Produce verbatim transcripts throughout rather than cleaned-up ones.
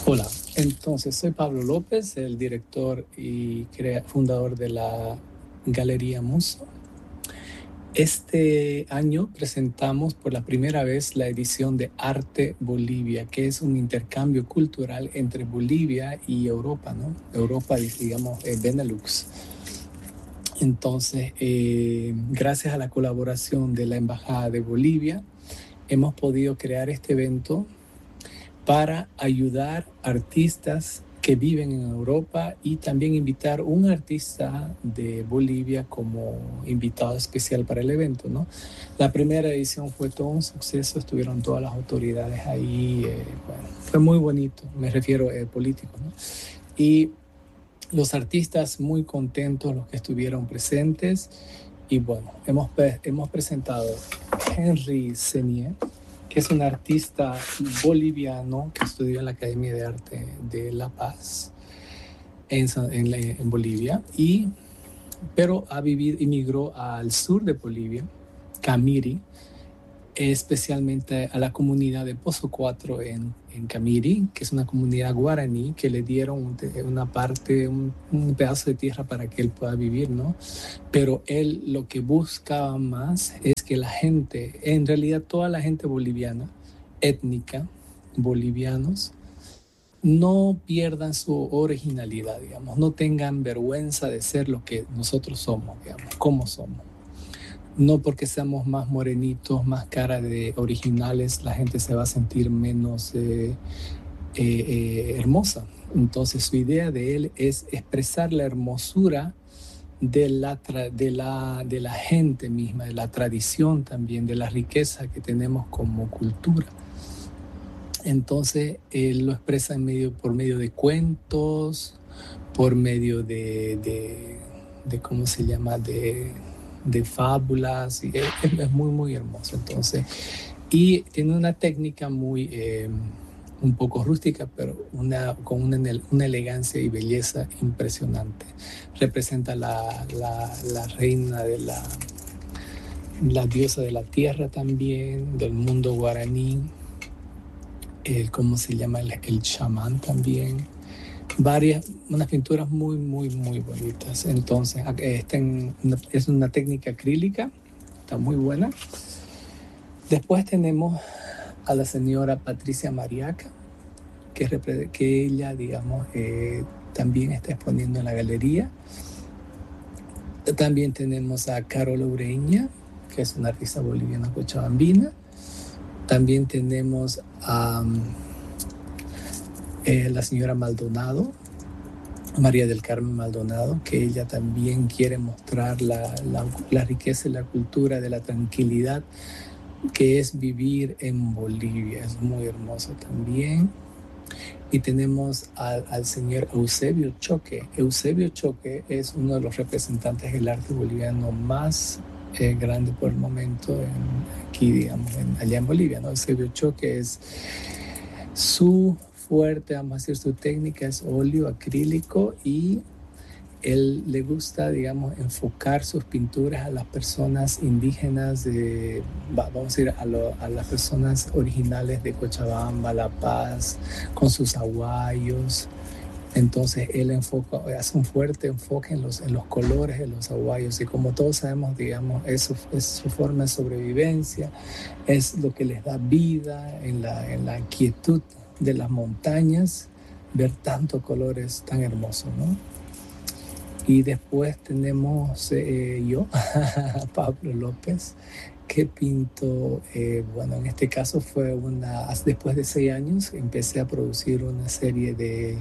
Hola, entonces soy Pablo López, el director y crea- fundador de la Galería Muso. Este año presentamos por la primera vez la edición de Arte Bolivia, que es un intercambio cultural entre Bolivia y Europa, ¿no? Europa, digamos, eh, Benelux. Entonces, eh, gracias a la colaboración de la Embajada de Bolivia, hemos podido crear este evento para ayudar artistas que viven en Europa y también invitar un artista de Bolivia como invitado especial para el evento, ¿no? La primera edición fue todo un suceso, estuvieron todas las autoridades ahí, eh, bueno, fue muy bonito, me refiero eh, político, ¿no? Y los artistas muy contentos, los que estuvieron presentes, y bueno, hemos, hemos presentado Henry Senier, que es un artista boliviano que estudió en la Academia de Arte de La Paz, en, en, en Bolivia, y, pero ha vivido, emigró al sur de Bolivia, Camiri, especialmente a la comunidad de Pozo cuatro en, en Camiri, que es una comunidad guaraní que le dieron una parte, un, un pedazo de tierra para que él pueda vivir, ¿no? Pero él lo que buscaba más es que la gente, en realidad toda la gente boliviana, étnica, bolivianos, no pierdan su originalidad, digamos, no tengan vergüenza de ser lo que nosotros somos, digamos, como somos. No porque seamos más morenitos, más cara de originales, la gente se va a sentir menos eh, eh, eh, hermosa. Entonces su idea de él es expresar la hermosura de la, de, la, de la gente misma, de la tradición también, de la riqueza que tenemos como cultura. Entonces él lo expresa en medio, por medio de cuentos, por medio de, de, de ¿cómo se llama?, de, de fábulas, y es, es muy, muy hermoso. Entonces, y tiene una técnica muy, eh, un poco rústica, pero una, con una, una elegancia y belleza impresionante. Representa la, la, la reina de la, la diosa de la tierra también, del mundo guaraní, el, ¿cómo se llama? El, el chamán también. Varias, unas pinturas muy, muy, muy bonitas. Entonces, esta en, es una técnica acrílica, está muy buena. Después tenemos a la señora Patricia Mariaca, que, que ella, digamos, eh, también está exponiendo en la galería. También tenemos a Carol Ureña, que es una artista boliviana cochabambina. También tenemos a eh, la señora Maldonado, María del Carmen Maldonado, que ella también quiere mostrar la, la, la riqueza y la cultura de la tranquilidad que es vivir en Bolivia. Es muy hermoso también. Y tenemos al, al señor Eusebio Choque. Eusebio Choque es uno de los representantes del arte boliviano más eh, grande por el momento en, aquí, digamos, en, allá en Bolivia, ¿no? Eusebio Choque es su fuerte, vamos a decir, su técnica es óleo acrílico, y él le gusta, digamos, enfocar sus pinturas a las personas indígenas, de, vamos a decir, a, lo, a las personas originales de Cochabamba, La Paz, con sus aguayos. Entonces él enfoca, hace un fuerte enfoque en los, en los colores de los aguayos, y como todos sabemos, digamos, eso es su forma de sobrevivencia, es lo que les da vida en la, en la quietud de las montañas, ver tantos colores tan hermosos, ¿no? Y después tenemos eh, yo, Pablo López, que pinto, eh, bueno, en este caso fue una, después de seis años empecé a producir una serie de,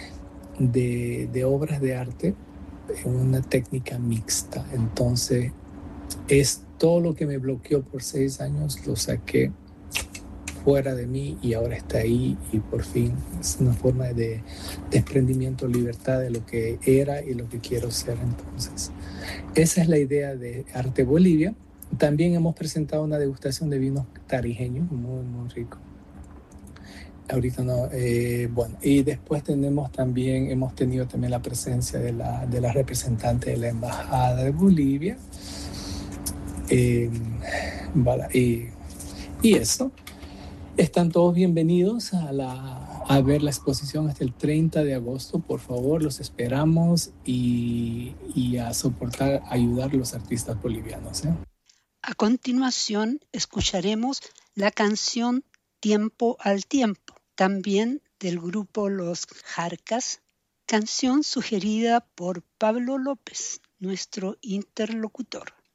de, de obras de arte en una técnica mixta. Entonces, es todo lo que me bloqueó por seis años, lo saqué fuera de mí y ahora está ahí, y por fin es una forma de desprendimiento, libertad de lo que era y lo que quiero ser. Entonces, esa es la idea de Arte Bolivia. También hemos presentado una degustación de vinos tarijeños, muy, muy rico. Ahorita no, eh, bueno, y después tenemos también, hemos tenido también la presencia de la, de la representante de la Embajada de Bolivia. Eh, y, y eso. Están todos bienvenidos a la, a ver la exposición hasta el treinta de agosto. Por favor, los esperamos y, y a soportar, ayudar a los artistas bolivianos, ¿eh? A continuación, escucharemos la canción Tiempo al Tiempo, también del grupo Los Jarcas, canción sugerida por Pablo López, nuestro interlocutor.